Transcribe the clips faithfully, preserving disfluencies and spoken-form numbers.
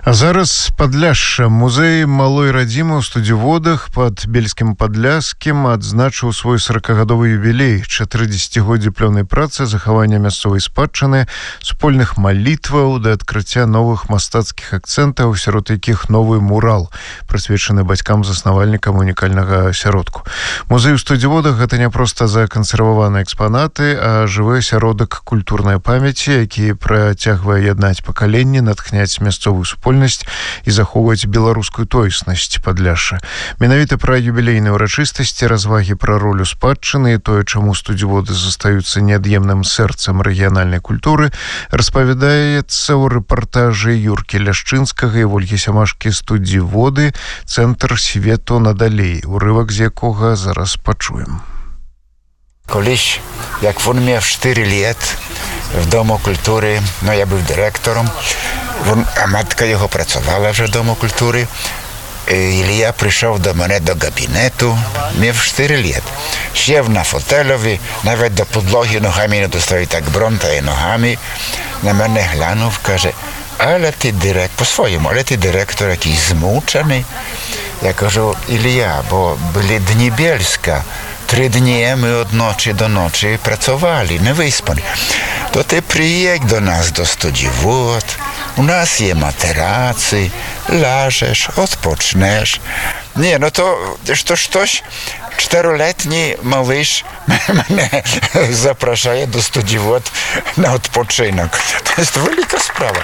А зараз Падляшша. Музей малой радзімы ў студзіводах пад Бельскім Падляскім адзначыў свой сорокагадовы юбілей, чатыридзесяцігоддзе плённай працы, захавання мясцовай спадчыны, супольных малітваў да адкрыцця новых мастацкіх акцэнтаў, сярод якіх новы мурал, прысвечаны бацькам-заснавальнікам унікальнага асяродку. Музей у студзіводах — гэта не проста закансерваваныя экспанаты, а жывы асяродак культурнай памяці, які працягвае яднаць пакаленні, натхняць мясцовую супольнасць і захоўваць беларускую тоеснасць Падляшша. Менавіта пра юбілейныя ўрачыстасці, развагі пра ролю спадчыны і тое, чаму студзіводы застаюцца неад'емным сэрцам рэгіянальнай культуры, распавядаецца ў рэпартажы Юркі Ляшчынскага і Вольгі Сямашкі «Студзіводы. Центр свету надалей», урывак з якога зараз пачуем. Колись, як він мав чотири літ в Дому культури, ну я був директором, він, а матка його працювала вже в Дому культури. Ілля прийшов до мене до кабінету, мав чотири літ. Сів на фотелові, навіть до підлоги ногами не достав, так бронтає ногами. На мене глянув, каже: але ти директор, по-своєму, але ти директор який змучений. Я кажу: Ілля, бо були дні Бєльська. Три дні ми від ночі до ночі працювали, не виспані. То ти приїдь до нас до Студзівод, у нас є матераци, ляжеш, odpoczniesz. Ні, ну то, то щось, чотирилітній малиш мене запрошує до Студзівод на відпочинок. Це велика справа.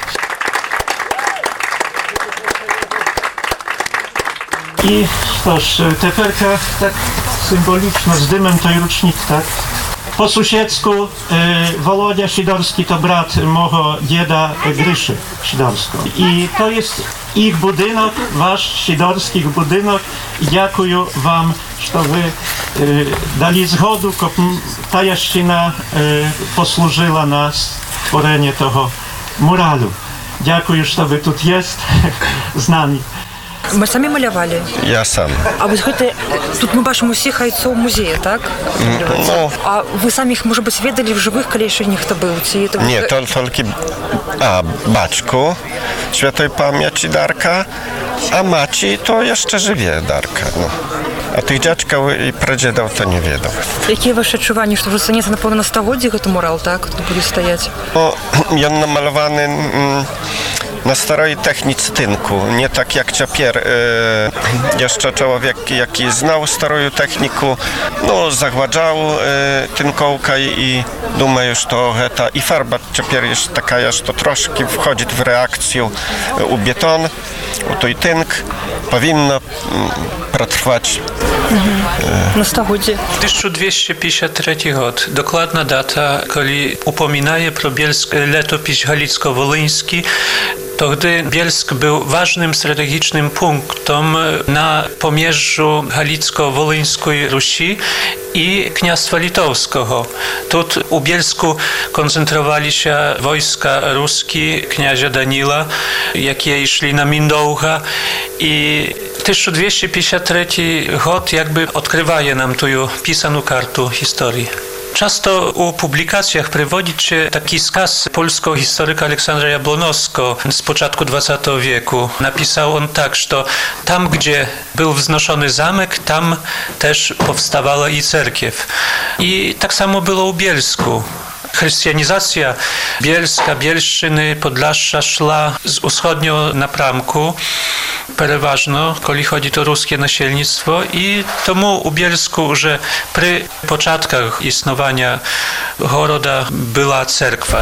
I toż teperka tak symboliczna z dymem to rucznik, tak? Po sąsiedzku y, Wolodia Sidorski to brat mojego dzieda Gryszy Sidorskiego. I to jest ich budynek, wasz sidorskich budynek. I dziękuję wam, że wy y, dali zgodę, ta jaścina y, posłużyła na stworzenie tego muralu. Dziękuję, że wy tu jest z nami. Мы самі малявалі? Я сам. А вось гэта, тут мы бачым усіх айцоў музея, так? Ну. А вы самі іх, можа быць, ведалі в жывых, калі яшчэ нехта быў? Ці это... Nie, to tylko a baczku świętej pamięci Darka, a maci to jeszcze żywie Darka. No. A tych dziadków i pradziadów to nie wiedzą. Jakie wasze odczuwanie, że to już staniecie na pewno na stagоддзі гэты мурал, tak? Tu będzie stajać? No, on namalowany mm, na starej technice tynku, nie tak jak ciapier. E, jeszcze człowiek, jaki znał starą techniku, no, zagładzał e, tynkołka i, i duma już to heta. I farba ciapier jest taka, że to troszkę wchodzi w reakcję u beton, u той tynk. Powinno mm, przetrwać na stagоддзі. tysiąc dwieście pięćdziesiąt trzeci rok. Dokładna data, kiedy upominaje pro Bielsk letopis galicko-wolyński, to gdy Bielsk był ważnym strategicznym punktem na pomierzu galicko-wolyńskiej Rusi i Kniastwa Litowskiego. Tu u Bielsku koncentrowali się wojska ruskie kniazia Danila, jakie szli na Mindołcha, i tysiąc dwieście pięćdziesiąt trzeci rok jakby odkrywaje nam tu pisaną kartę historii. Często u publikacjach prywodzi się taki skaz polskiego historyka Aleksandra Jablonowskiego z początku dwudziestego wieku. Napisał on tak, że tam, gdzie był wznoszony zamek, tam też powstawała i cerkiew. I tak samo było u Bielsku. Chrystianizacja Bielska, Bielszczyny, Podlaszcza szła z wschodniego napramku, przeważno, jeżeli chodzi o ruskie nasielnictwo, i tomu u Bielsku, że przy początkach istnienia Goroda była cerkwa.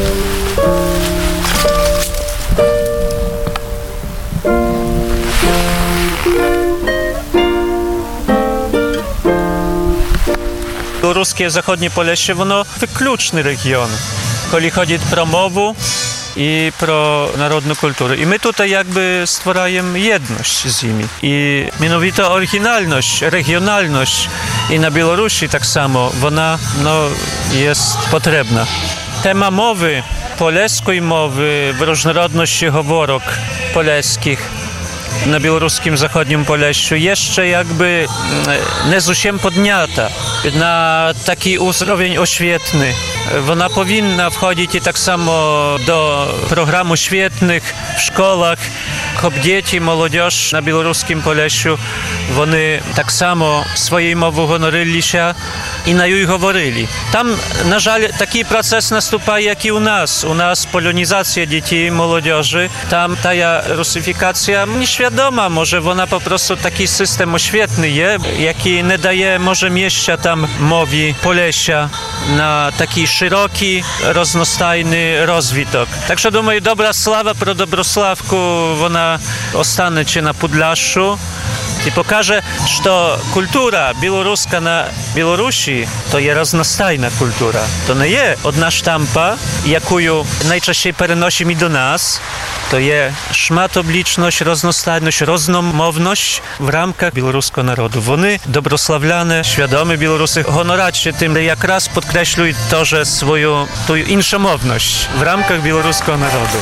Ruskie zachodnie Polesie, ono wykluczny region, jeżeli chodzi pro mowę i pro narodną kulturę. I my tutaj jakby stwarajemy jedność z nimi. I mianowita oryginalność, regionalność i na Białorusi tak samo, ona no, jest potrzebna. Tema mowy, poleskiej mowy, w różnorodności говорок poleskich na białoruskim zachodnim Polesiu jeszcze jakby nie zupełnie podniata na taki uzrowień oświetny. Вона повинна входити так само до програм świetnych в школах, щоб діти, молодіж на білоруському Полессю, вони так само своєю мовою гонорилися і на їй говорили. Там, на жаль, такий процес наступає, як і у нас. У нас полонізація дітей, молодіжі. Там та русифікація несвідома, може вона по prostu такий систем освітний є, який не дає, може, місця там мові Полесsia на такий широкий, розностайний розвиток. Так що, думаю, добра слава про Доброславку, вона останеться на Podlaszu i pokaże, że kultura białoruska na Białorusi to jest roznostajna kultura. To nie jest odna sztampa, jaką najczęściej przenosimy do nas. To jest szmatobliczność, roznostajność, roznomowność w ramkach białoruskiego narodu. Вони доброславляни, świadomi Białorusy, honorać się tym, jak raz podkreślują to, że swoją tą inszomowność w ramkach białoruskiego narodu.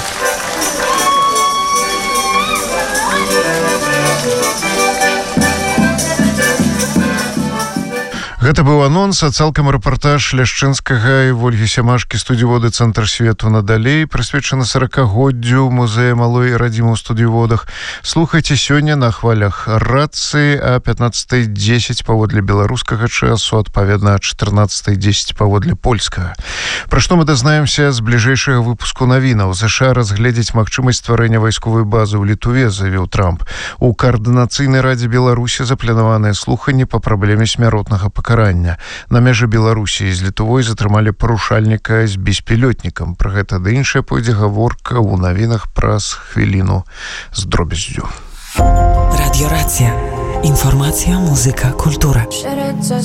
Гэта быў анонс, а цалкам рэпартаж Ляшчынскага і Вольгі Сямашкі студыёводы «Цэнтр свету надалей», прысвечаны сорокагоддзю музея малой радзімы ў студыёводах. Слухайце сёння на хвалях рацыі а пятнадцатай дзесяць паводле беларускага часу, адпаведна чатырнаццатай дзесяць паводле польскага. Пра што мы дазнаемся з бліжэйшага выпуску навінаў. ЗША разгледзець магчымасць стварэння вайсковай базы ў Літве, заявіў Трамп. У каардынацыйнай радзе Беларусі запланаваныя слуханні па праблеме смяротнага пакарання. На мяжы Беларусі з Літвой затрымалі парушальніка з беспілётнікам. Пра гэта ды іншая пойдзе гаворка ў навінах праз хвіліну з дробяззю. Радіорація. Інформація, музика, культура.